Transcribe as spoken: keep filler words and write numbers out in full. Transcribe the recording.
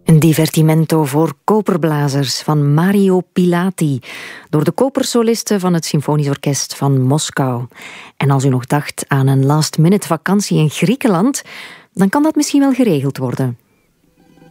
Een divertimento voor koperblazers van Mario Pilati, door de kopersolisten van het Symfonisch Orkest van Moskou. En als u nog dacht aan een last-minute vakantie in Griekenland, dan kan dat misschien wel geregeld worden.